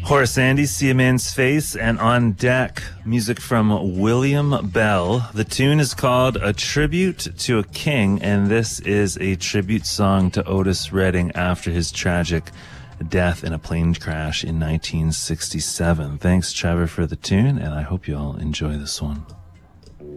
Horace Andy, See a Man's Face, and on deck, music from William Bell. The tune is called A Tribute to a King, and this is a tribute song to Otis Redding after his tragic death in a plane crash in 1967. Thanks, Trevor, for the tune, and I hope you all enjoy this one.